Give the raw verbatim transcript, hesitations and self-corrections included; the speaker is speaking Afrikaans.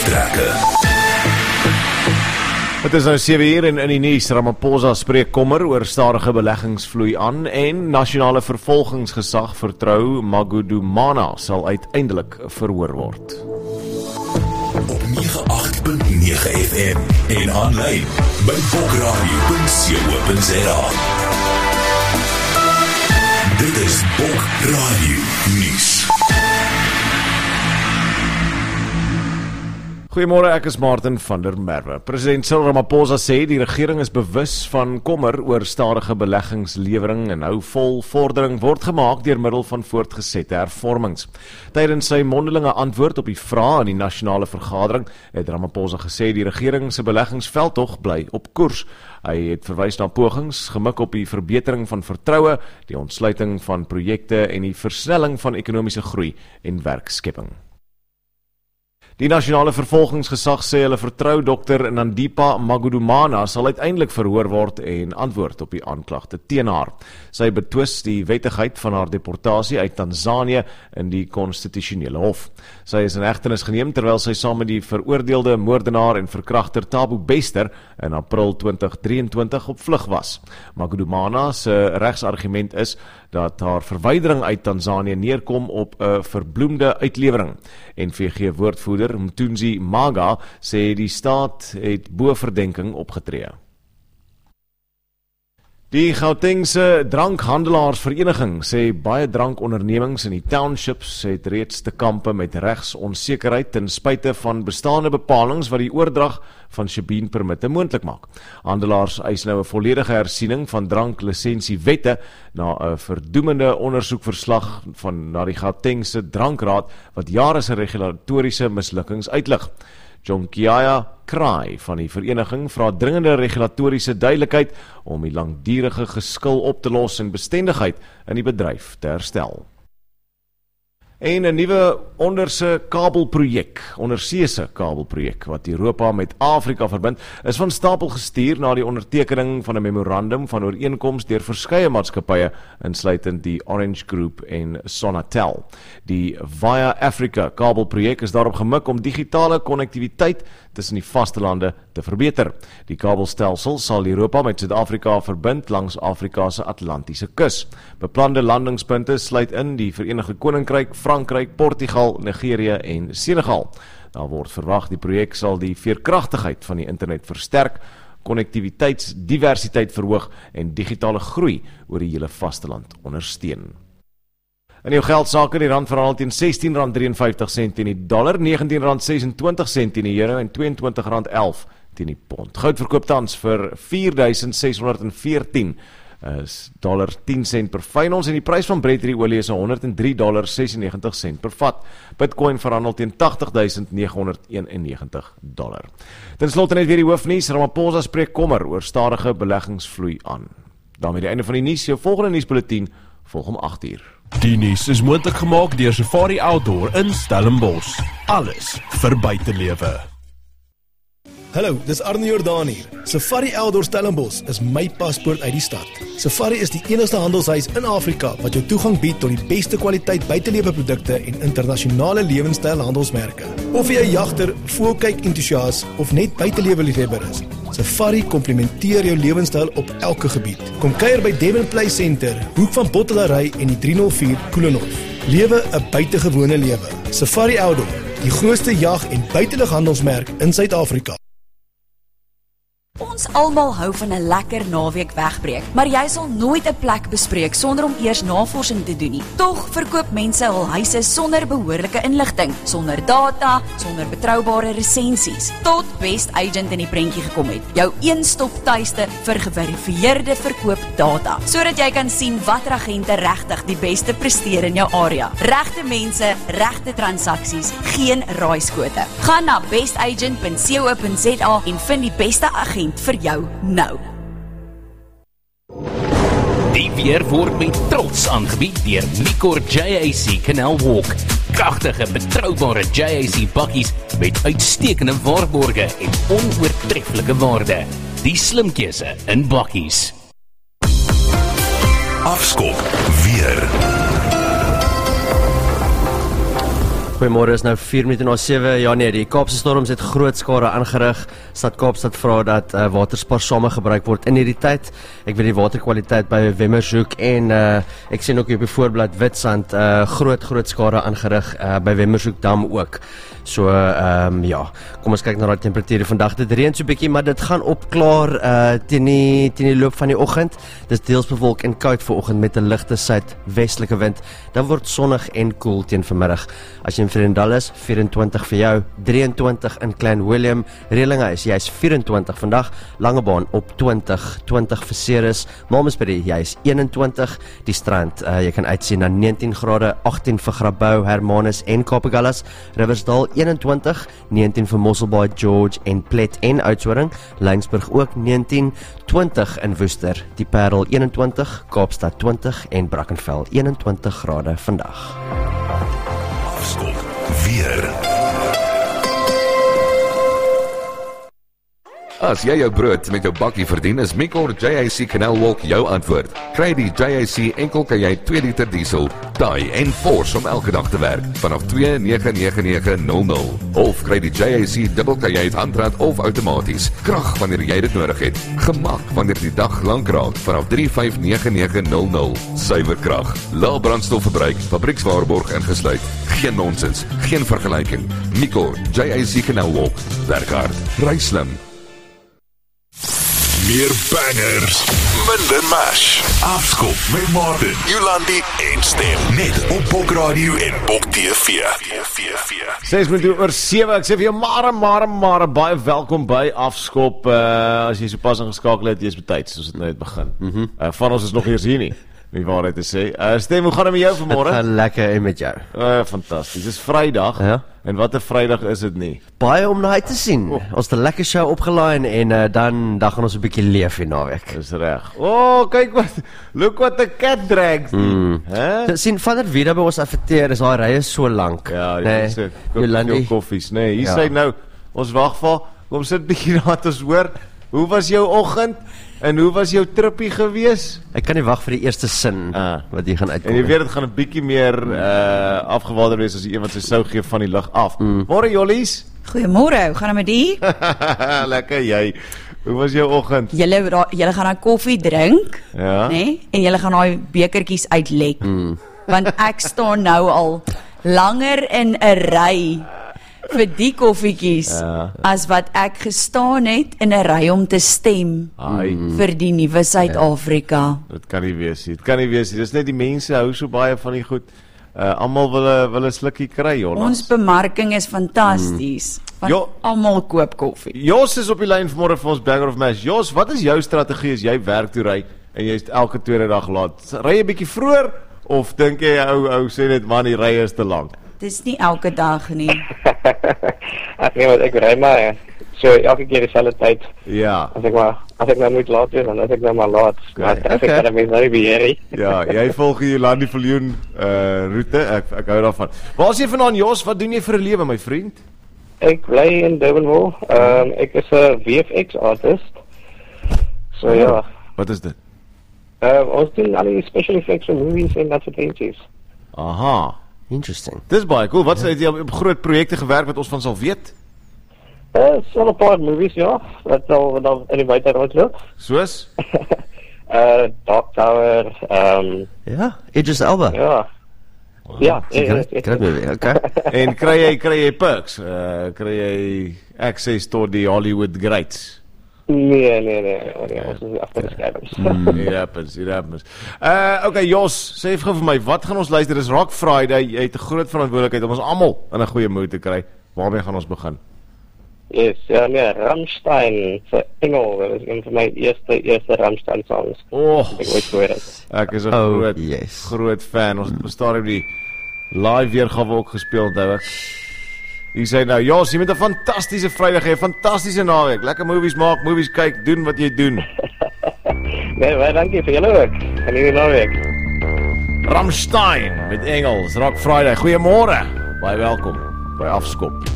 gesprekke. Het is nou sewe uur en in die nuus. Ramaphosa spreek kommer oor stadige beleggings vloei aan en nasionale vervolgingsgesag vertrou Magudumana sal uiteindelik verhoor word. Op nege agt punt nege F M en aanlyn by bokradio punt co punt za. Dit is Bokradio Nuus. Goeiemôre, ek is Martin van der Merwe. President Cyril Ramaphosa sê die regering is bewus van kommer oor stadige beleggingslewering en hou vol vordering word gemaak deur middel van voortgesette hervormings. Tydens sy mondelinge antwoord op die vrae aan die nasionale vergadering het Ramaphosa gesê die regering se beleggingsveldtog bly op koers. Hy het verwys na pogings gemik op die verbetering van vertroue, die ontsluiting van projekte en die versnelling van ekonomiese groei en werkskepping. Die nasionale vervolgingsgesag sê hulle vertrou dokter Nandipa Magudumana sal uiteindelik verhoor word en antwoord op die aanklagte teen haar. Sy betwis die wettigheid van haar deportasie uit Tanzanië in die konstitusionele hof. Sy is in hegtenis geneem terwyl sy saam met die veroordeelde moordenaar en verkragter Thabo Bester in April twintig drieëntwintig op vlug was. Magudumana se regsargument is dat haar verwydering uit Tanzanië neerkom op 'n verbloemde uitlewering. N V G-woordvoerder Mthunzi Maga sê die staat het bo verdenking opgetree. Die Gautengse drankhandelaarsvereniging sê baie drankondernemings in die townships het reeds te kampe met regsonsekerheid ten spyte van bestaande bepalings wat die oordrag van shebean-permitte moontlik maak. Handelaars eis nou 'n volledige hersiening van dranklisensiewette na 'n verdoemende ondersoekverslag van na die Gautengse drankraad wat jare se regulatoriese mislukkings uitlig. John Kiaya Kraai van die vereniging vra dringende regulatoriese duidelikheid om die langdurige geskil op te los en bestendigheid in die bedryf te herstel. En 'n nuwe onderse kabelprojek, onderseese kabelprojek wat Europa met Afrika verbind, is van stapel gestuur na die ondertekening van 'n memorandum van ooreenkoms deur verskeie maatskappye, insluitend die Orange Group en Sonatel. Die Via Africa kabelprojek is daarop gemik om digitale konnektiwiteit tussen die vastelande te verbeter. Die kabelstelsel sal Europa met Suid-Afrika verbind langs Afrika se Atlantiese kus. Beplande landingspunte sluit in die Verenigde Koninkryk, Frankryk, Portugal, Nigerië en Senegal. Daar word verwag die projek sal die veerkragtigheid van die internet versterk, konnektiwiteitsdiversiteit verhoog en digitale groei oor die hele vasteland ondersteun. In jou geldsake, die rand verhandel teen sestien rand drieënvyftig sent teen die dollar, negentien rand sesentwintig sent teen die euro en tweeëntwintig rand elf teen die pond. Goud verkoop tans vir vier duisend ses honderd en veertien is dollar tien sent per fyn ons en die prys van Brent hierdie olie is honderd en drie dollar sesennegentig sent per vat. Bitcoin verhandel teen tagtig duisend nege honderd eenennegentig dollar. Ten slotte net weer die hoofnuus. Ramaphosa spreek kommer oor stadige beleggingsvloei aan. daarmee die einde van die nuus. Jou volgende nuusbulletin volg om agt uur. Die nuus is moontlik gemaak deur Safari Outdoor in Stellenbosch. Alles vir buitelewe. Hallo, dis Arne Jordaan hier. Safari Outdoor Stellenbosch is my paspoort uit die stad. Safari is die enigste handelshuis in Afrika wat jou toegang bied tot die beste kwaliteit buitelewe produkte en internasionale lewenstyl handelsmerke. Of jy 'n jagter, voelkyk entoesias of net buitelewe liefhebber is, Safari komplementeer jou lewenstyl op elke gebied. Kom kuier by Devon Play Center, hoek van Bottelary en die drie nul vier Koelenhof. Lewe 'n buitengewone lewe. Safari Outdoor, die grootste jag- en buitelighandelsmerk in Suid-Afrika. Ons almal hou van 'n lekker naweek wegbreek, maar jy sal nooit 'n plek bespreek sonder om eers navorsing te doen nie. Tog verkoop mense hul huise sonder behoorlike inligting, sonder data, sonder betroubare resensies, tot Best Agent in die prentjie gekom het. Jou een-stop tuiste vir geverifieerde verkoopdata, sodat jy kan sien watter agente regtig die beste presteer in jou area. Regte mense, regte transaksies, geen raaiskote. Gaan na best agent punt co punt za en vind die beste agent vir jou nou. Die weer word met trots aangebied deur Nicor J A C Canal Walk. Kragtige, betroubare J A C bakkies met uitstekende waarborge en onoortreffelike waarde. Die slim keuse in bakkies. Afskop weer. Goeiemôre, is nou vier minute na sewe. Ja nee, die Kaapse Storms het groot skade aangerig. Stad Kaapstad vra dat uh, watersparsame gebruik word in hierdie tyd. Ek weet die waterkwaliteit by Wemmershoek en uh, ek sien ook hier op die voorblad Witstrand uh, groot groot skade aangerig uh, by Wemmershoek dam ook. So ehm um, ja, kom ons kyk na die temperature vandag. Dit reën so 'n bietjie, maar dit gaan opklaar uh, teen die teen die loop van die oggend. Dis deels bewolk en koud vanoggend met 'n ligte suidwestelike wind. Dan word sonnig en koel teen vanmiddag. As jy in Vredendal is, vyf-en-twintig vir jou, drie-en-twintig in Klein Willem, Relinge jy's vyf-en-twintig vandag, Langebaan op twintig, twintig vir Ceres, Malmesbury jy's een-en-twintig, die Strand, uh, jy kan uitsien na negentien grade, agttien vir Grabouw, Hermanus en Kaapstad, Riversdal een-en-twintig, negentien vir Mosselbaai, George en Plet en Oudtshoorn, Laingsburg ook negentien, twintig in Woester, die Parel een-en-twintig, Kaapstad twintig en Brackenfell een-en-twintig grade vandag. Afskop weer. As jy jou brood met jou bakkie verdien, is Micor J A C Canal Walk jou antwoord. Kry die J A C enkel kajuit twee liter diesel, taai en force om elke dag te werk vanaf twee nege nege nege nul nul. Of kry die J A C dubbel kajuit handrat of outomaties. Krag wanneer jy dit nodig het. Gemak wanneer die dag lank raak vanaf drie vyf nege nege nul nul. Suiwer krag, lae brandstofverbruik, fabriekswaarborg ingesluit. Geen nonsens, geen vergelyking. Micor J A C Canal Walk. Werk hard, ry slim. Meer bangers, minder mash. Afskop met Martin, Jolandi en Stem. Net op Bok Radio en Bok T V. ses minute oor sewe, ek sê vir jou maar, maar, maar, baie welkom by Afskop. Uh, as jy so pas ingeskakel het, jy is betyds, soos het nou het begin. Mm-hmm. uh, van ons is nog eers hier nie. Die waarheid te sê. Uh, Stem, hoe gaan het met jou vanmorgen? Het gaan lekker en met jou. Uh, Fantasties. Dit is Vrydag. Ja? En wat 'n Vrydag is dit nie? Baie om na uit te sien. Oh. Ons het 'n lekker show opgelaai en uh, dan dan gaan ons 'n bietjie leef hier naweek. Dis reg. O, oh, kyk wat. Look what the cat drags. Mm. Hè? Sien vandat weer by ons affekteer is daai rye so lank. Ja, dis nee, Jolandi koffies, nê. Nee, hier ja. Sê nou, ons wag vir kom sit bietjie laat ons hoor. Hoe was jou oggend? En hoe was jou trippie gewees? Ek kan nie wag vir die eerste sin ah. wat jy gaan uitkom. En jy weet dit gaan 'n bietjie meer uh, afgewaarder wees as die een wat sy sou gee van die lug af. Mm. Môre Jollies. Goeiemôre, hoe gaan dit met die? Lekker jy. Hoe was jou oggend? Julle julle gaan nou koffie drink, ja. Né? Nee? En julle gaan daai bekertjies uitlek. Mm. Want ek staan nou al langer in 'n ry vir die koffietjies ja. As wat ek gestaan het in 'n ry om te stem Ai. Vir die nuwe Suid-Afrika. Ja. Dit kan nie wees nie. Dit kan nie wees nie. Dis net die mense hou so baie van die goed. Uh, almal wil wil 'n slukkie kry, Jonas. Ons bemarking is fantasties. Mm. Want almal koop koffie. Jos is op die lyn vanmôre vir ons Banger of Mash. Jos, wat is jou strategie as jy werk toe ry en jy's elke tweede dag laat? Ry jy 'n bietjie vroeër of dink jy ou ou sê net man die ry is te lank? Dis nie elke dag nie. Ek nee, wat ek ry maar so elke keer dieselfde tyd. Ja. As ek maar as ek nou moet laat wees, dan as ek nou maar laat. Maar as ek kan mens nou beheer. Ja, jy volg die Jolandi Viljoen uh roete. Ek ek hou daarvan. Waar is jy vanaand, Jos? Wat doen jy vir 'n lewe, my vriend? Ek bly in Durbanville. Ehm um, ek is 'n V F X artist. So oh, ja. Wat is dit? Uh, ons doen al die special effects vir movies en advertensies. Aha. Interesting. Dis baie cool. Wat het jy op groot projekte gewerk wat ons van sal weet? Uh, so 'n paar movies, ja. Wat al wat al in die buiteland loop. Soos? uh Dark Tower, ehm um, ja, Idris Elba. Ja. Oh, ja, ek kry dit. Okay. En kry jy kry jy perks? Uh kry jy access tot die Hollywood greats? Nee, nee, nee, nee, ons is afgeskerms. Hier happens, hier happens. Uh, okay, Jos, sê vir my, wat gaan ons luister? Dis Rock Friday, jy het 'n groot verantwoordelikheid om ons almal in 'n goeie mood te kry. Waarmee gaan ons begin? Yes, ja, nee, Rammstein, vir Engel, dat is een van my eerste, eerste Rammstein songs. Oh, ek ooit gehoor het. Ek is 'n oh, groot, yes. groot fan. Ons het bestaan op die live weergawe ook gespeel, onthou ek. Jy sê nou, Jos, jy met 'n fantastiese Vrydag hê, 'n fantastiese naweek. Lekker movies maak, movies kyk, doen wat jy doen. Nee, baie dankie vir julle ook. En hierdie naweek. Rammstein met Engels, Rock Friday. Goeiemôre. Baie welkom by Afskop.